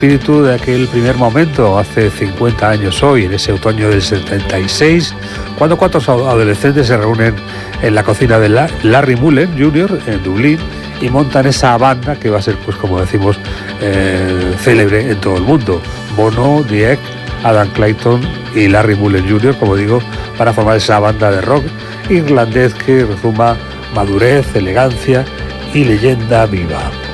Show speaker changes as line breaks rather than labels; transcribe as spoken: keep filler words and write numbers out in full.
espíritu de aquel primer momento, hace cincuenta años hoy, en ese otoño del setenta y seis, cuando cuatro adolescentes se reúnen en la cocina de Larry Mullen junior en Dublín y montan esa banda que va a ser, pues como decimos, eh, célebre en todo el mundo. Bono, The Egg, Adam Clayton y Larry Mullen junior, como digo, para formar esa banda de rock irlandés que rezuma madurez, elegancia y leyenda viva.